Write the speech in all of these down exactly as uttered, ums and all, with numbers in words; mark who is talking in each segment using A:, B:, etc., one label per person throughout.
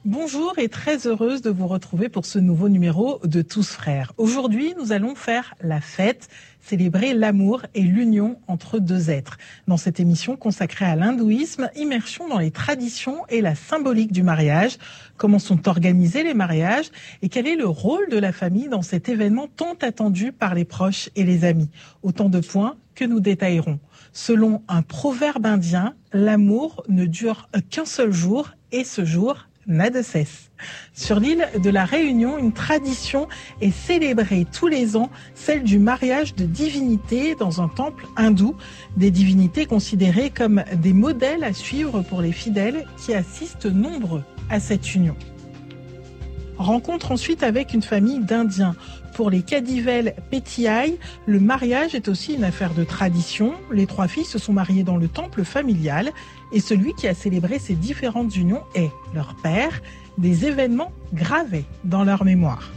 A: Bonjour et très heureuse de vous retrouver pour ce nouveau numéro de Tous Frères. Aujourd'hui, nous allons faire la fête, célébrer l'amour et l'union entre deux êtres. Dans cette émission consacrée à l'hindouisme, immersion dans les traditions et la symbolique du mariage. Comment sont organisés les mariages et quel est le rôle de la famille dans cet événement tant attendu par les proches et les amis. Autant de points que nous détaillerons. Selon un proverbe indien, l'amour ne dure qu'un seul jour et ce jour n'a de cesse. Sur l'île de la Réunion, une tradition est célébrée tous les ans, celle du mariage de divinités dans un temple hindou. Des divinités considérées comme des modèles à suivre pour les fidèles qui assistent nombreux à cette union. Rencontre ensuite avec une famille d'Indiens. Pour les Kadivel Petiai, le mariage est aussi une affaire de tradition. Les trois filles se sont mariées dans le temple familial et celui qui a célébré ces différentes unions est leur père, des événements gravés dans leur mémoire.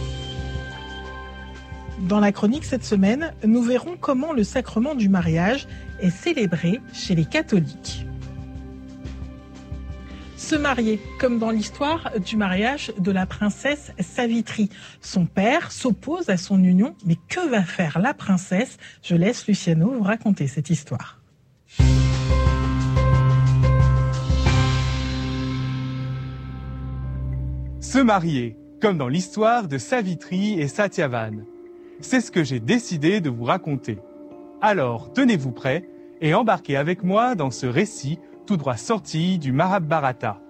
A: Dans la chronique cette semaine, nous verrons comment le sacrement du mariage est célébré chez les catholiques. Se marier, comme dans l'histoire du mariage de la princesse Savitri. Son père s'oppose à son union, mais que va faire la princesse? Je laisse Luciano vous raconter cette histoire.
B: Se marier, comme dans l'histoire de Savitri et Satyavan. C'est ce que j'ai décidé de vous raconter. Alors, tenez-vous prêts et embarquez avec moi dans ce récit tout droit sorti du Mahabharata.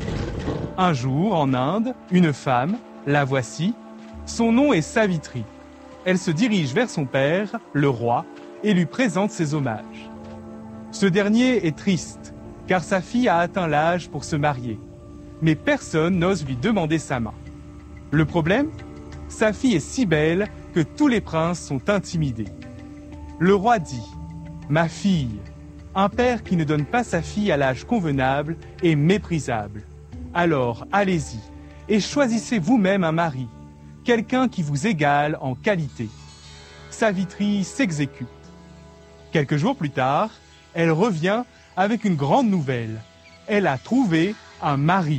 B: Un jour, en Inde, une femme, la voici, son nom est Savitri. Elle se dirige vers son père, le roi, et lui présente ses hommages. Ce dernier est triste, car sa fille a atteint l'âge pour se marier. Mais personne n'ose lui demander sa main. Le problème ? Sa fille est si belle que tous les princes sont intimidés. Le roi dit « Ma fille ». Un père qui ne donne pas sa fille à l'âge convenable est méprisable. Alors, allez-y et choisissez vous-même un mari, quelqu'un qui vous égale en qualité. Savitri s'exécute. Quelques jours plus tard, elle revient avec une grande nouvelle. Elle a trouvé un mari.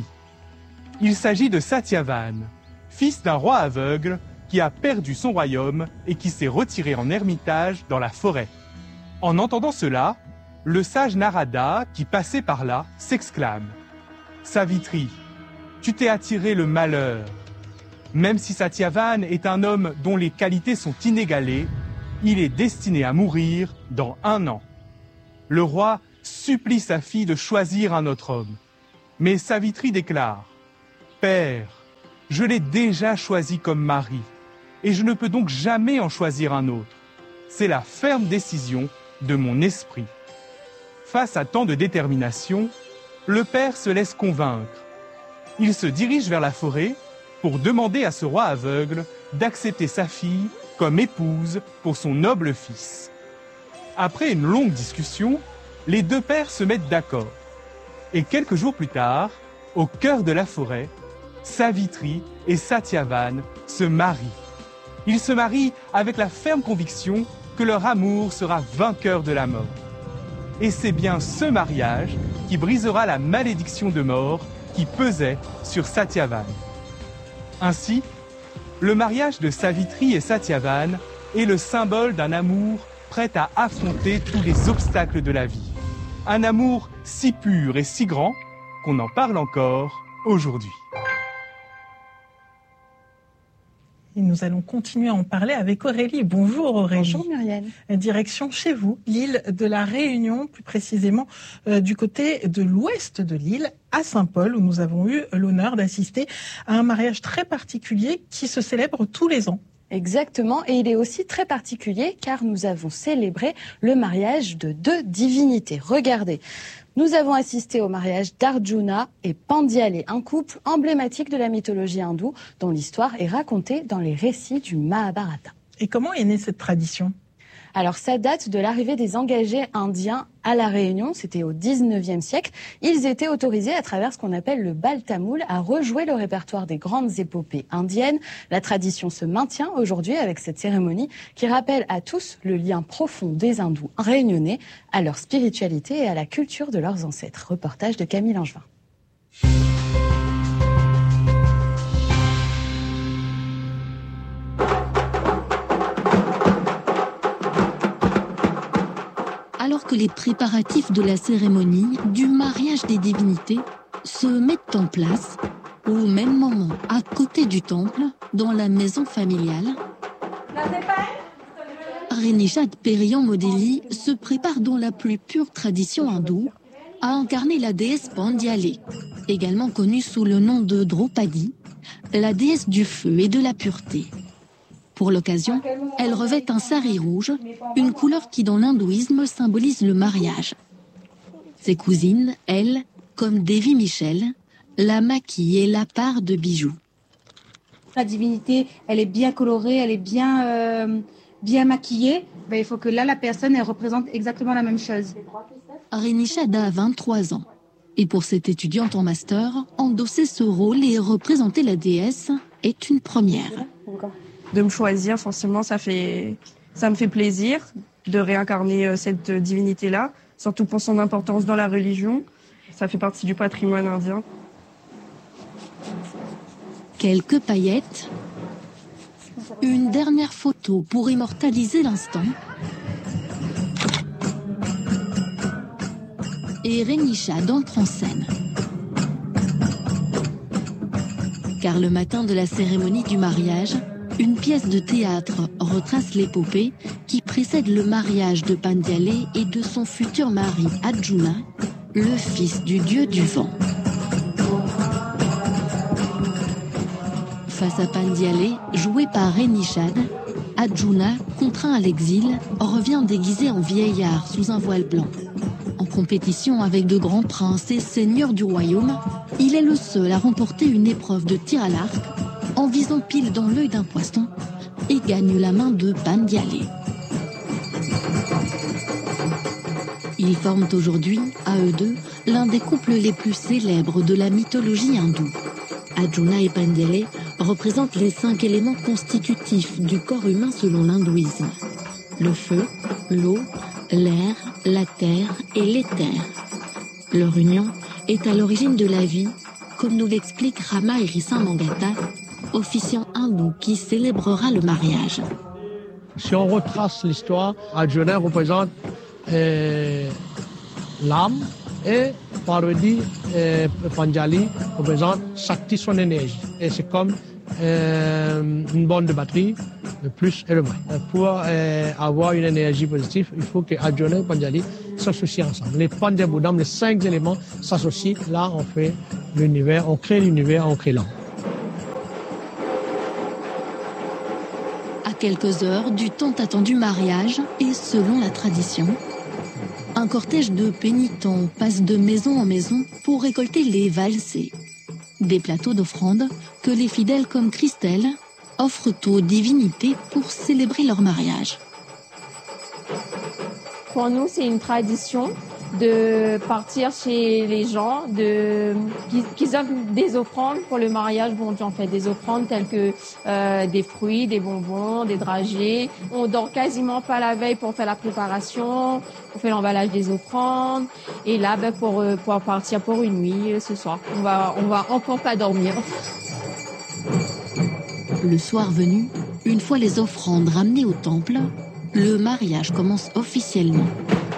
B: Il s'agit de Satyavan, fils d'un roi aveugle qui a perdu son royaume et qui s'est retiré en ermitage dans la forêt. En entendant cela, le sage Narada, qui passait par là, s'exclame « Savitri, tu t'es attiré le malheur. Même si Satyavan est un homme dont les qualités sont inégalées, il est destiné à mourir dans un an. » Le roi supplie sa fille de choisir un autre homme. Mais Savitri déclare « Père, je l'ai déjà choisi comme mari, et je ne peux donc jamais en choisir un autre. C'est la ferme décision de mon esprit. » Face à tant de détermination, le père se laisse convaincre. Il se dirige vers la forêt pour demander à ce roi aveugle d'accepter sa fille comme épouse pour son noble fils. Après une longue discussion, les deux pères se mettent d'accord. Et quelques jours plus tard, au cœur de la forêt, Savitri et Satyavan se marient. Ils se marient avec la ferme conviction que leur amour sera vainqueur de la mort. Et c'est bien ce mariage qui brisera la malédiction de mort qui pesait sur Satyavan. Ainsi, le mariage de Savitri et Satyavan est le symbole d'un amour prêt à affronter tous les obstacles de la vie. Un amour si pur et si grand qu'on en parle encore aujourd'hui.
A: Et nous allons continuer à en parler avec Aurélie. Bonjour Aurélie.
C: Bonjour Muriel.
A: Direction chez vous, l'île de la Réunion, plus précisément euh, du côté de l'ouest de l'île, à Saint-Paul, où nous avons eu l'honneur d'assister à un mariage très particulier qui se célèbre tous les ans.
C: Exactement, et il est aussi très particulier car nous avons célébré le mariage de deux divinités. Regardez, nous avons assisté au mariage d'Arjuna et Pandiale, un couple emblématique de la mythologie hindoue dont l'histoire est racontée dans les récits du Mahabharata.
A: Et comment est née cette tradition ?
C: Alors ça date de l'arrivée des engagés indiens à La Réunion, c'était au dix-neuvième siècle. Ils étaient autorisés à travers ce qu'on appelle le bal tamoul à rejouer le répertoire des grandes épopées indiennes. La tradition se maintient aujourd'hui avec cette cérémonie qui rappelle à tous le lien profond des hindous réunionnais à leur spiritualité et à la culture de leurs ancêtres. Reportage de Camille Langevin.
D: alors que les préparatifs de la cérémonie du mariage des divinités se mettent en place au même moment, à côté du temple, dans la maison familiale. Renishad Periyan-Modeli se prépare dans la plus pure tradition hindoue à incarner la déesse Pandyalé, également connue sous le nom de Draupadi, la déesse du feu et de la pureté. Pour l'occasion, elle revêt un sari rouge, une couleur qui dans l'hindouisme symbolise le mariage. Ses cousines, elles, comme Devi Michel, la maquillent et la parent de bijoux.
E: La divinité, elle est bien colorée, elle est bien, euh, bien maquillée. Ben, il faut que là, la personne, elle représente exactement la même chose.
D: Renishad a vingt-trois ans. Et pour cette étudiante en master, endosser ce rôle et représenter la déesse est une première.
F: De me choisir, forcément, ça fait, ça me fait plaisir de réincarner cette divinité-là, surtout pour son importance dans la religion. Ça fait partie du patrimoine indien.
D: Quelques paillettes, une dernière photo pour immortaliser l'instant. Et Renishad entre en scène. Car le matin de la cérémonie du mariage, une pièce de théâtre retrace l'épopée qui précède le mariage de Pandyalé et de son futur mari Arjuna, le fils du dieu du vent. Face à Pandyalé, joué par Renishad, Arjuna, contraint à l'exil, revient déguisé en vieillard sous un voile blanc. En compétition avec de grands princes et seigneurs du royaume, il est le seul à remporter une épreuve de tir à l'arc en visant pile dans l'œil d'un poisson et gagne la main de Pandyalé. Ils forment aujourd'hui, à eux deux, l'un des couples les plus célèbres de la mythologie hindoue. Arjuna et Pandyalé représentent les cinq éléments constitutifs du corps humain selon l'hindouisme. Le feu, l'eau, l'air, la terre et l'éther. Leur union est à l'origine de la vie, comme nous l'explique Rama Irisa Mangata, officiant hindou qui célébrera le mariage.
G: Si on retrace l'histoire, Arjuna représente euh, l'âme et Parvati et Pandyalé représente Shakti, son énergie. Et c'est comme euh, une borne de batterie, le plus et le moins. Pour euh, avoir une énergie positive, il faut que Arjuna et Pandyalé s'associent ensemble. Les Pandya-Bhudam, les cinq éléments s'associent. Là, on fait l'univers, on crée l'univers, on crée l'homme.
D: À quelques heures du tant attendu mariage, et selon la tradition, un cortège de pénitents passe de maison en maison pour récolter les valsés, des plateaux d'offrandes que les fidèles comme Christelle offrent aux divinités pour célébrer leur mariage.
H: Pour nous, c'est une tradition de partir chez les gens, de qu'ils offrent des offrandes pour le mariage. Bon, on fait des offrandes telles que euh, des fruits, des bonbons, des dragées. On dort quasiment pas la veille pour faire la préparation. On fait l'emballage des offrandes. Et là, ben, pour pour partir pour une nuit ce soir, on va on va encore pas dormir.
D: Le soir venu, une fois les offrandes ramenées au temple, le mariage commence officiellement.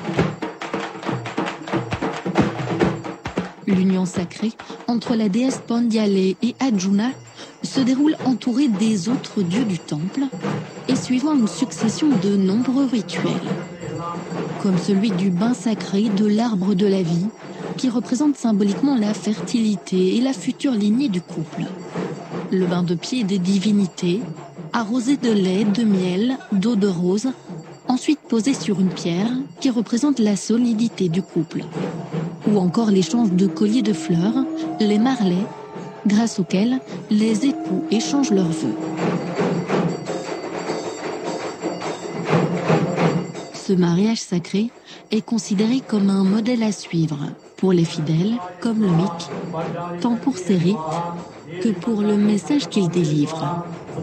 D: L'union sacrée entre la déesse Pandyalé et Arjuna se déroule entourée des autres dieux du temple et suivant une succession de nombreux rituels, comme celui du bain sacré de l'arbre de la vie, qui représente symboliquement la fertilité et la future lignée du couple. Le bain de pied des divinités, arrosé de lait, de miel, d'eau de rose, ensuite posé sur une pierre qui représente la solidité du couple. Ou encore l'échange de colliers de fleurs, les marlets, grâce auxquels les époux échangent leurs vœux. Ce mariage sacré est considéré comme un modèle à suivre pour les fidèles comme le mythe, tant pour ses rites que pour le message qu'il délivre.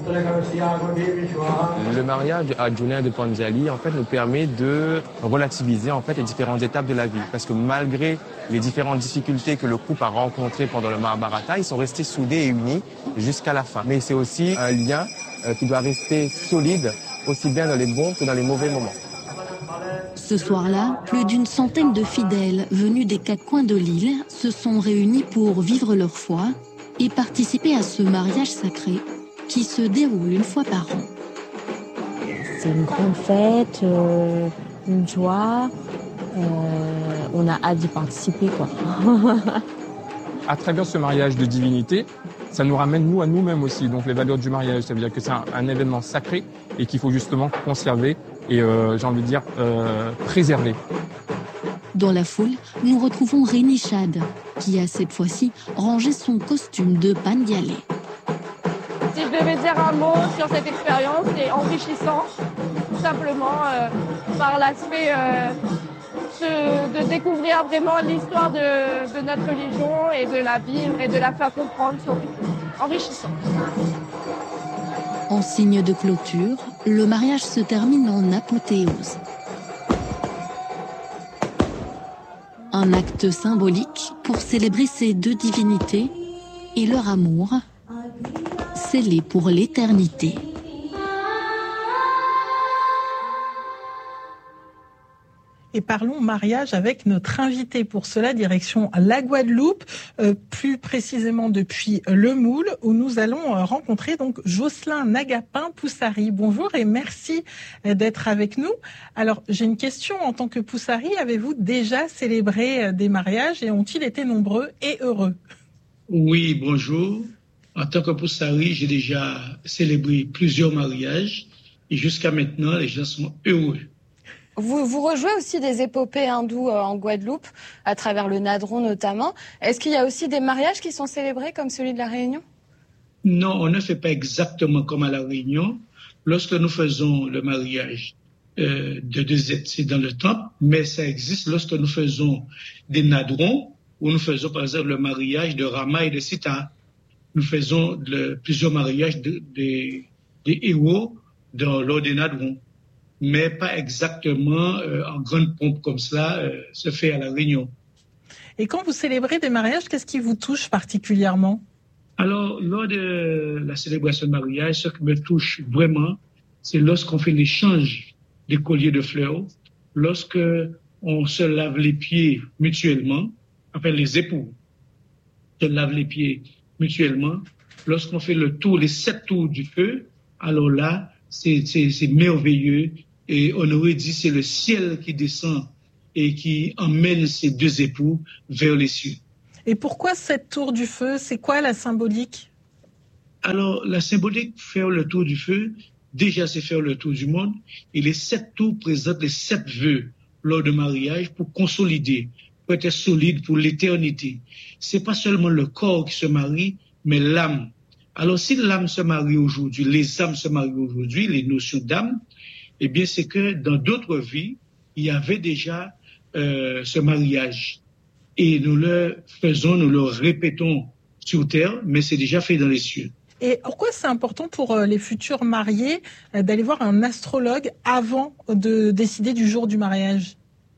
I: Le mariage d'Arjuna et de Pandyalé en fait nous permet de relativiser en fait les différentes étapes de la vie, parce que malgré les différentes difficultés que le couple a rencontrées pendant le Mahabharata, ils sont restés soudés et unis jusqu'à la fin. Mais c'est aussi un lien euh, qui doit rester solide aussi bien dans les bons que dans les mauvais moments.
D: Ce soir-là, plus d'une centaine de fidèles venus des quatre coins de l'île se sont réunis pour vivre leur foi et participer à ce mariage sacré qui se déroule une fois par an.
H: C'est une grande fête, euh, une joie. Euh, on a hâte d'y participer, quoi.
J: À travers ce mariage de divinité, ça nous ramène nous à nous-mêmes aussi. Donc les valeurs du mariage, ça veut dire que c'est un, un événement sacré et qu'il faut justement conserver et euh, j'ai envie de dire euh, préserver.
D: Dans la foule, nous retrouvons Rémi Chad, qui a cette fois-ci rangé son costume de Pandialé.
F: Si je devais dire un mot sur cette expérience, c'est enrichissant, tout simplement euh, par l'aspect euh, de, de découvrir vraiment l'histoire de, de notre religion et de la vivre et de la faire comprendre, surtout. Enrichissant.
D: En signe de clôture, le mariage se termine en apothéose. Un acte symbolique pour célébrer ces deux divinités et leur amour, scellé pour l'éternité.
A: Et parlons mariage avec notre invité. Pour cela, direction la Guadeloupe, euh, plus précisément depuis le Moule, où nous allons euh, rencontrer donc Jocelyn Nagapin-Poussari. Bonjour et merci euh, d'être avec nous. Alors, j'ai une question. En tant que Poussari, avez-vous déjà célébré euh, des mariages et ont-ils été nombreux et heureux?
K: Oui, bonjour. En tant que Poussari, j'ai déjà célébré plusieurs mariages et jusqu'à maintenant, les gens sont heureux.
C: Vous, vous rejouez aussi des épopées hindoues en Guadeloupe, à travers le Nadron notamment. Est-ce qu'il y a aussi des mariages qui sont célébrés comme celui de la Réunion?
K: Non, on ne fait pas exactement comme à la Réunion. Lorsque nous faisons le mariage euh, de deux êtres, c'est dans le temple, mais ça existe lorsque nous faisons des Nadrons, où nous faisons par exemple le mariage de Rama et de Sita. Nous faisons le, plusieurs mariages de, de, des héros dans, lors des Nadrons. Mais pas exactement euh, en grande pompe comme cela euh, se fait à la Réunion.
A: Et quand vous célébrez des mariages, qu'est-ce qui vous touche particulièrement?
K: Alors, lors de la célébration de mariage, ce qui me touche vraiment, c'est lorsqu'on fait l'échange des colliers de fleurs, lorsque on se lave les pieds mutuellement, enfin les époux se lavent les pieds mutuellement, lorsqu'on fait le tour, les sept tours du feu, alors là, c'est, c'est, c'est merveilleux. Et on aurait dit c'est le ciel qui descend et qui emmène ces deux époux vers les cieux.
A: Et pourquoi cette tour du feu? C'est quoi la symbolique?
K: Alors, la symbolique, faire le tour du feu, déjà c'est faire le tour du monde. Et les sept tours présentent les sept vœux lors du mariage pour consolider, pour être solide pour l'éternité. C'est pas seulement le corps qui se marie, mais l'âme. Alors, si l'âme se marie aujourd'hui, les âmes se marient aujourd'hui, les notions d'âme, eh bien, c'est que dans d'autres vies, il y avait déjà euh, ce mariage. Et nous le faisons, nous le répétons sur terre, mais c'est déjà fait dans les cieux.
A: Et pourquoi c'est important pour les futurs mariés d'aller voir un astrologue avant de décider du jour du mariage?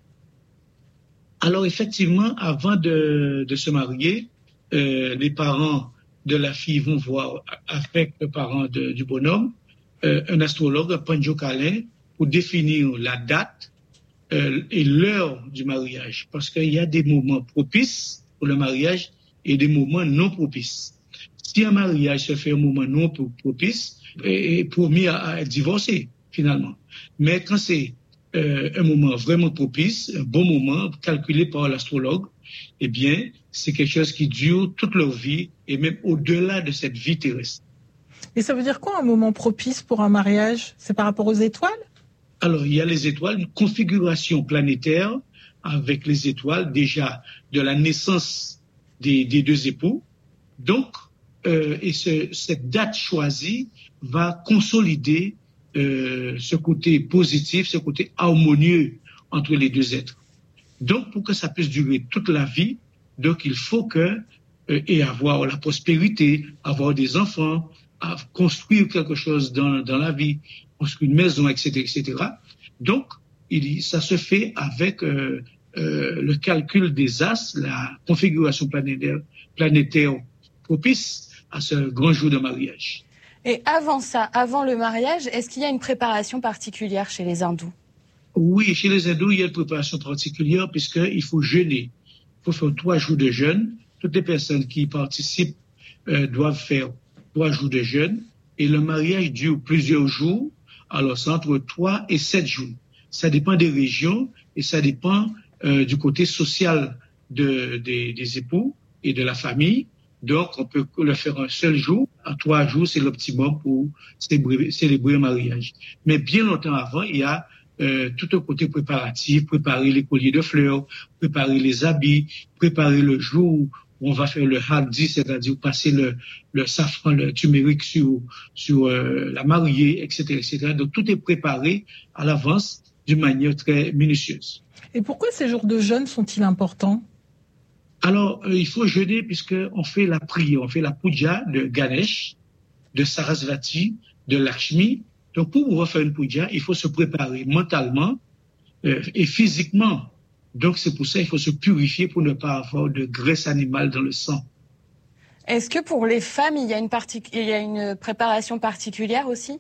K: Alors, effectivement, avant de, de se marier, euh, les parents de la fille vont voir avec le parent de, du bonhomme euh, un astrologue, un Panjo-Kalin, pour définir la date euh, et l'heure du mariage. Parce qu'il y a des moments propices pour le mariage et des moments non propices. Si un mariage se fait un moment non propice, est promis à, à divorcer, finalement. Mais quand c'est euh, un moment vraiment propice, un bon moment calculé par l'astrologue, eh bien, c'est quelque chose qui dure toute leur vie et même au-delà de cette vie terrestre.
A: Et ça veut dire quoi un moment propice pour un mariage? C'est par rapport aux étoiles?
K: Alors, il y a les étoiles, une configuration planétaire avec les étoiles déjà de la naissance des, des deux époux. Donc, euh, et ce, cette date choisie va consolider euh, ce côté positif, ce côté harmonieux entre les deux êtres. Donc, pour que ça puisse durer toute la vie, donc il faut que, euh, et avoir la prospérité, avoir des enfants, à construire quelque chose dans, dans la vie, construire une maison, et cetera, et cetera. Donc, il, ça se fait avec euh, euh, le calcul des astres, la configuration planétaire, planétaire propice à ce grand jour de mariage.
C: Et avant ça, avant le mariage, est-ce qu'il y a une préparation particulière chez les hindous?
K: Oui, chez les hindous, il y a une préparation particulière puisqu'il faut jeûner. Il faut faire trois jours de jeûne. Toutes les personnes qui y participent euh, doivent faire trois jours de jeûne. Et le mariage dure plusieurs jours. Alors, c'est entre trois et sept jours. Ça dépend des régions et ça dépend euh, du côté social de, des, des époux et de la famille. Donc, on peut le faire un seul jour. À trois jours, c'est l'optimum pour célébrer, célébrer un mariage. Mais bien longtemps avant, il y a euh, tout un côté préparatif, préparer les colliers de fleurs, préparer les habits, préparer le jour où on va faire le haldi, c'est-à-dire passer le, le safran, le turmeric sur, sur euh, la mariée, et cetera, et cetera. Donc, tout est préparé à l'avance d'une manière très minutieuse.
A: Et pourquoi ces jours de jeûne sont-ils importants?
K: Alors, euh, il faut jeûner puisqu'on fait la prière, on fait la puja de Ganesh, de Sarasvati, de Lakshmi. Donc, pour pouvoir faire une puja, il faut se préparer mentalement euh, et physiquement. Donc, c'est pour ça qu'il faut se purifier pour ne pas avoir de graisse animale dans le sang.
C: Est-ce que pour les femmes, il y a une, partic- il y a une préparation particulière aussi?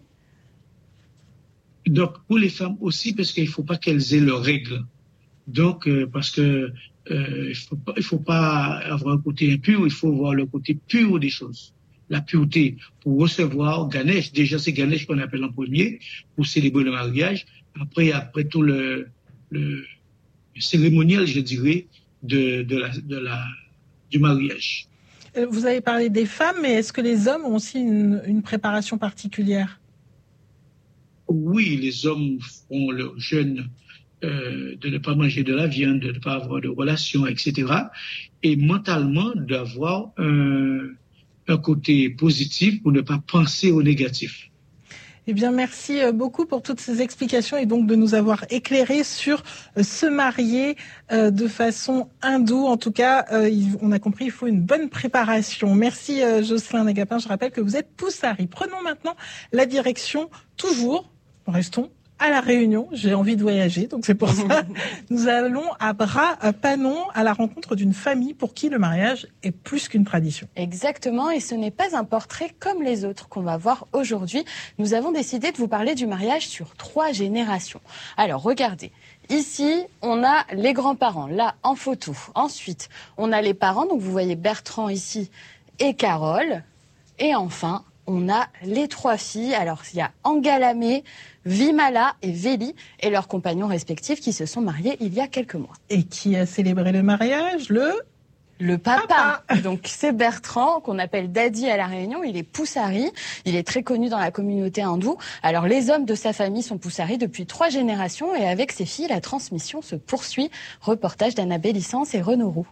K: Donc, pour les femmes aussi, parce qu'il ne faut pas qu'elles aient leurs règles. Donc, euh, parce que euh, il faut pas, il faut pas avoir un côté impur, il faut voir le côté pur des choses. La pureté pour recevoir Ganesh. Déjà, c'est Ganesh qu'on appelle en premier pour célébrer le mariage. Après, après tout le, le, le cérémonial, je dirais, de, de la, de la, du mariage.
A: Vous avez parlé des femmes, mais est-ce que les hommes ont aussi une, une préparation particulière?
K: Oui, les hommes font leur jeûne euh, de ne pas manger de la viande, de ne pas avoir de relations, et cetera. Et mentalement, d'avoir un, un côté positif pour ne pas penser au négatif.
A: Eh bien, merci beaucoup pour toutes ces explications et donc de nous avoir éclairé sur se marier euh, de façon hindoue. En tout cas, euh, on a compris, il faut une bonne préparation. Merci euh, Jocelyn Nagapin. Je rappelle que vous êtes Poussari. Prenons maintenant la direction, toujours, restons à La Réunion. J'ai envie de voyager, donc c'est pour ça. Nous allons à Bras-Panon à la rencontre d'une famille pour qui le mariage est plus qu'une tradition.
C: Exactement, et ce n'est pas un portrait comme les autres qu'on va voir aujourd'hui. Nous avons décidé de vous parler du mariage sur trois générations. Alors, regardez. Ici, on a les grands-parents, là, en photo. Ensuite, on a les parents, donc vous voyez Bertrand ici et Carole. Et enfin, on a les trois filles. Alors, il y a Angalamé, Vimala et Véli et leurs compagnons respectifs qui se sont mariés il y a quelques mois.
A: Et qui a célébré le mariage? Le
C: Le papa. papa. Donc c'est Bertrand, qu'on appelle Daddy à La Réunion. Il est Poussari. Il est très connu dans la communauté hindoue. Alors les hommes de sa famille sont Poussari depuis trois générations et avec ses filles, la transmission se poursuit. Reportage d'Annabelle Licence et Renaud Roux.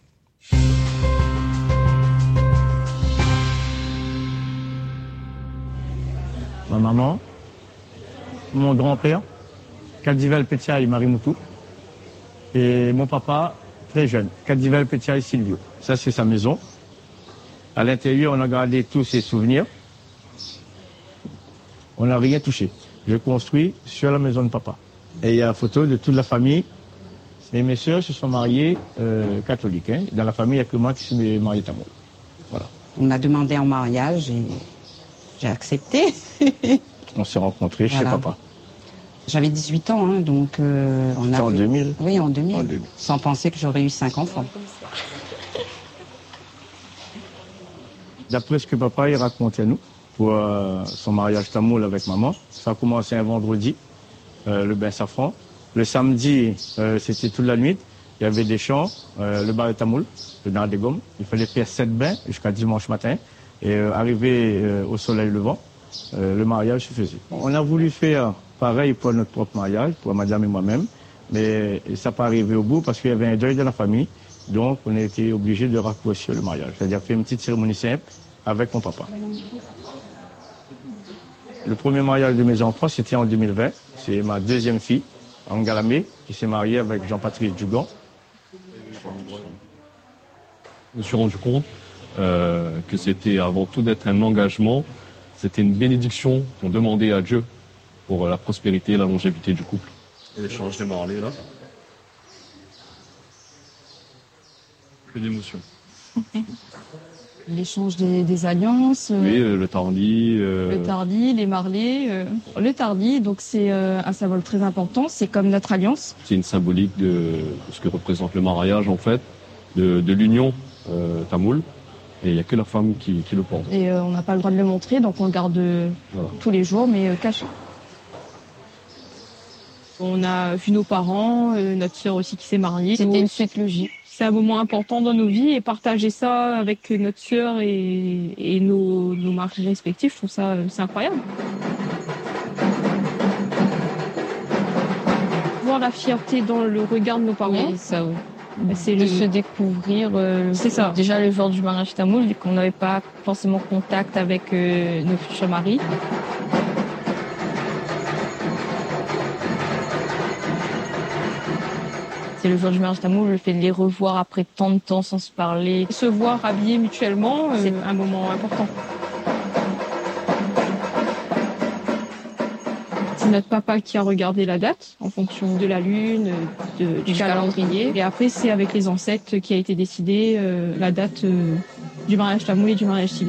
L: Ma maman, mon grand-père, Kadivel Petiaï Marimoutou, et mon papa, très jeune, Kadivel Petiaï Silvio. Ça, c'est sa maison. À l'intérieur, on a gardé tous ses souvenirs. On n'a rien touché. Je construis sur la maison de papa. Et il y a la photo de toute la famille. Et mes soeurs se sont mariées euh, catholiques. Hein. Dans la famille, il n'y a que moi qui suis marié tamoul. Voilà.
M: On m'a demandé en mariage et j'ai accepté.
L: On s'est rencontrés voilà. Chez papa.
M: J'avais dix-huit ans, hein, donc euh, on a.
L: En deux mille.
M: Oui, en deux mille.
L: En deux mille.
M: Sans penser que j'aurais eu cinq enfants.
L: D'après ce que papa il racontait à nous, pour euh, son mariage tamoul avec maman, ça a commencé un vendredi, euh, le bain safran. Le samedi, euh, c'était toute la nuit. Il y avait des chants, euh, le bar de tamoul, le dans des gommes. Il fallait faire sept bains jusqu'à dimanche matin. Et euh, arrivé euh, au soleil levant, euh, le mariage se faisait. On a voulu faire pareil pour notre propre mariage, pour madame et moi-même, mais ça n'a pas arrivé au bout parce qu'il y avait un deuil de la famille. Donc, on a été obligé de raccourcir le mariage. C'est-à-dire faire une petite cérémonie simple avec mon papa. Le premier mariage de mes enfants, c'était en deux mille vingt. C'est ma deuxième fille, Angalamé, qui s'est mariée avec Jean-Patrice Dugan.
N: Je me suis rendu compte euh, que c'était avant tout d'être un engagement, c'était une bénédiction qu'on demandait à Dieu pour la prospérité et la longévité du couple. Et l'échange des marlés, là. Que d'émotion.
H: L'échange des, des alliances. Euh,
N: oui, le tardi. Euh...
H: Le tardi, les marlés. Euh, le tardi, donc c'est euh, un symbole très important. C'est comme notre alliance.
N: C'est une symbolique de ce que représente le mariage, en fait, de, de l'union euh, tamoule. Et il n'y a que la femme qui, qui le porte.
H: Et euh, on n'a pas le droit de le montrer, donc on le garde euh, voilà. tous les jours, mais euh, caché. On a vu nos parents, euh, notre sœur aussi qui s'est mariée. C'était une suite logique. C'est un moment important dans nos vies et partager ça avec notre sœur et, et nos, nos maris respectifs, je trouve ça c'est incroyable. Voir la fierté dans le regard de nos parents.
O: Oui, ça oui.
H: C'est
O: de
H: le...
O: se découvrir. Euh,
H: c'est ça.
O: Déjà le jour du mariage tamoul, qu'on n'avait pas forcément contact avec euh, nos futurs maris. C'est le jour du mariage tamoul, le fait de les revoir après tant de temps sans se parler.
H: Se voir habillés mutuellement, euh, c'est un moment important. C'est notre papa qui a regardé la date en fonction de la lune, de, du calendrier. Et après, c'est avec les ancêtres qui a été décidé euh, la date euh, du mariage tamoul et du mariage civil.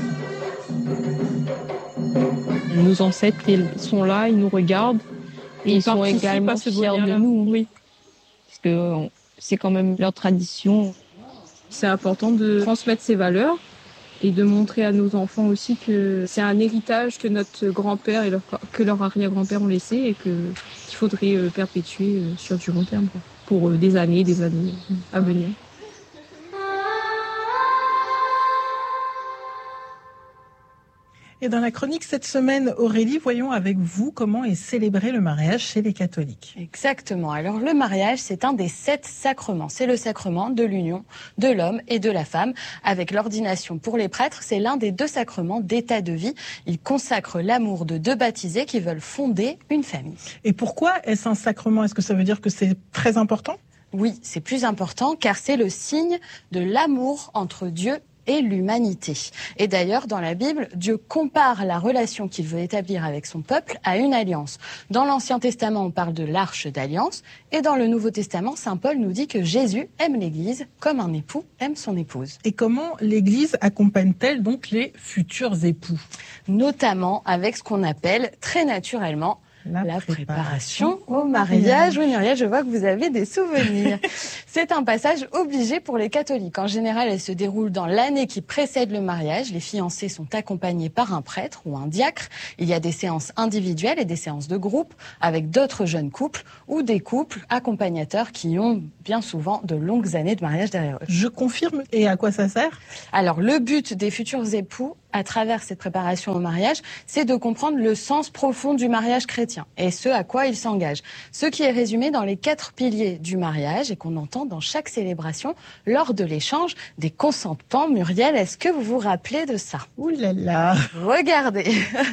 H: Nos ancêtres ils sont là, ils nous regardent. Et ils, ils sont également fiers de nous. Oui. Parce que c'est quand même leur tradition. C'est important de transmettre ces valeurs. Et de montrer à nos enfants aussi que c'est un héritage que notre grand-père et leur, que leur arrière-grand-père ont laissé et que, qu'il faudrait perpétuer sur du long terme, quoi, pour des années, des années à venir.
A: Et dans la chronique cette semaine, Aurélie, voyons avec vous comment est célébré le mariage chez les catholiques.
C: Exactement. Alors le mariage, c'est un des sept sacrements. C'est le sacrement de l'union de l'homme et de la femme. Avec l'ordination pour les prêtres, c'est l'un des deux sacrements d'état de vie. Il consacre l'amour de deux baptisés qui veulent fonder une famille.
A: Et pourquoi est-ce un sacrement? Est-ce que ça veut dire que c'est très important?
C: Oui, c'est plus important car c'est le signe de l'amour entre Dieu et l'humanité. Et d'ailleurs, dans la Bible, Dieu compare la relation qu'il veut établir avec son peuple à une alliance. Dans l'Ancien Testament, on parle de l'arche d'alliance, et dans le Nouveau Testament, saint Paul nous dit que Jésus aime l'Église comme un époux aime son épouse.
A: Et comment l'Église accompagne-t-elle donc les futurs époux?
C: Notamment avec ce qu'on appelle très naturellement
A: La,
C: la
A: préparation,
C: préparation au mariage. Oui, Muriel, je vois que vous avez des souvenirs. C'est un passage obligé pour les catholiques. En général, elle se déroule dans l'année qui précède le mariage. Les fiancés sont accompagnés par un prêtre ou un diacre. Il y a des séances individuelles et des séances de groupe avec d'autres jeunes couples ou des couples accompagnateurs qui ont bien souvent de longues années de mariage derrière eux.
A: Je confirme. Et à quoi ça sert?
C: Alors, le but des futurs époux, à travers cette préparation au mariage, c'est de comprendre le sens profond du mariage chrétien et ce à quoi il s'engage. Ce qui est résumé dans les quatre piliers du mariage et qu'on entend dans chaque célébration lors de l'échange des consentements. Muriel, est-ce que vous vous rappelez de ça?
A: Ouh là là.
C: Regardez.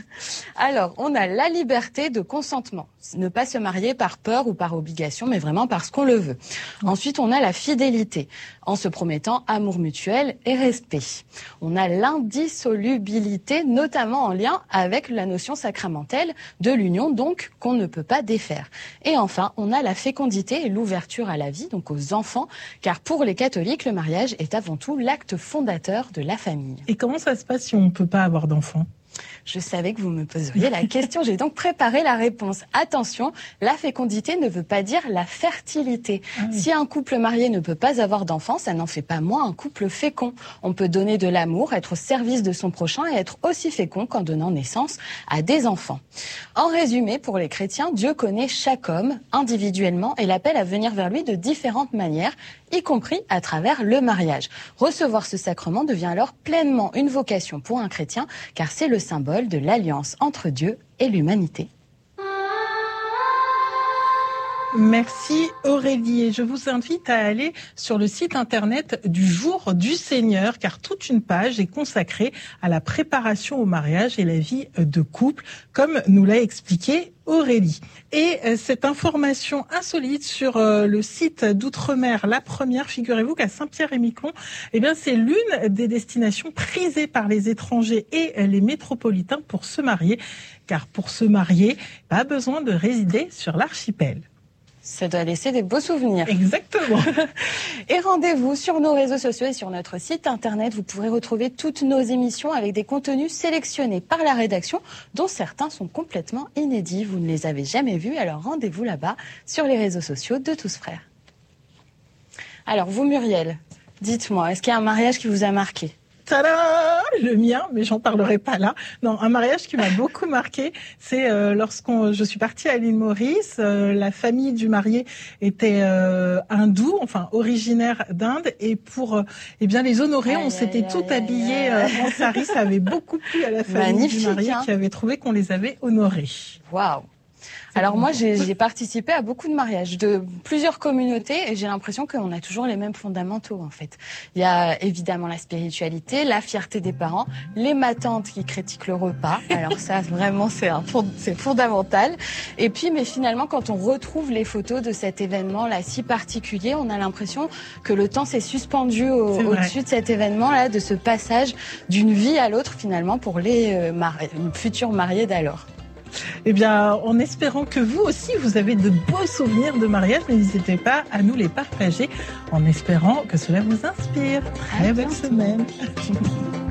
C: Alors, on a la liberté de consentement. Ne pas se marier par peur ou par obligation, mais vraiment parce qu'on le veut. Ensuite, on a la fidélité, en se promettant amour mutuel et respect. On a l'indissolubilité, notamment en lien avec la notion sacramentelle de l'union, donc qu'on ne peut pas défaire. Et enfin, on a la fécondité et l'ouverture à la vie, donc aux enfants, car pour les catholiques, le mariage est avant tout l'acte fondateur de la famille.
A: Et comment ça se passe si on ne peut pas avoir d'enfants?
C: Je savais que vous me poseriez la question, j'ai donc préparé la réponse. Attention, la fécondité ne veut pas dire la fertilité. Ah oui. Si un couple marié ne peut pas avoir d'enfants, ça n'en fait pas moins un couple fécond. On peut donner de l'amour, être au service de son prochain et être aussi fécond qu'en donnant naissance à des enfants. En résumé, pour les chrétiens, Dieu connaît chaque homme individuellement et l'appelle à venir vers lui de différentes manières, y compris à travers le mariage. Recevoir ce sacrement devient alors pleinement une vocation pour un chrétien, car c'est le symbole de l'alliance entre Dieu et l'humanité.
A: Merci Aurélie. Et je vous invite à aller sur le site internet du Jour du Seigneur, car toute une page est consacrée à la préparation au mariage et la vie de couple, comme nous l'a expliqué Aurélie. Et cette information insolite sur le site d'Outre-mer, la première, figurez-vous qu'à Saint-Pierre-et-Miquelon, eh bien, c'est l'une des destinations prisées par les étrangers et les métropolitains pour se marier, car pour se marier, pas besoin de résider sur l'archipel.
C: Ça doit laisser des beaux souvenirs.
A: Exactement.
C: Et rendez-vous sur nos réseaux sociaux et sur notre site internet. Vous pourrez retrouver toutes nos émissions avec des contenus sélectionnés par la rédaction, dont certains sont complètement inédits. Vous ne les avez jamais vus, alors rendez-vous là-bas sur les réseaux sociaux de Tous Frères. Alors vous, Muriel, dites-moi, est-ce qu'il y a un mariage qui vous a marqué ?
A: Tada, le mien, mais j'en parlerai pas là. Non, un mariage qui m'a beaucoup marqué, c'est euh, lorsqu'on, je suis partie à l'île Maurice. Euh, la famille du marié était euh, hindoue, enfin originaire d'Inde, et pour euh, eh bien les honorer, aïe, on s'était tout habillés euh, en sari. Ça avait beaucoup plu à la famille Magnifique, du marié, hein, qui avait trouvé qu'on les avait honorés.
C: Waouh. Alors moi, j'ai, j'ai participé à beaucoup de mariages de plusieurs communautés et j'ai l'impression qu'on a toujours les mêmes fondamentaux en fait. Il y a évidemment la spiritualité, la fierté des parents, les matantes qui critiquent le repas. Alors ça, vraiment, c'est un fond, c'est fondamental. Et puis, mais finalement, quand on retrouve les photos de cet événement-là si particulier, on a l'impression que le temps s'est suspendu au, au-dessus de cet événement-là, de ce passage d'une vie à l'autre finalement pour les euh, mari- futurs mariés d'alors.
A: Eh bien, en espérant que vous aussi, vous avez de beaux souvenirs de mariage, n'hésitez pas à nous les partager, en espérant que cela vous inspire. Très belle semaine.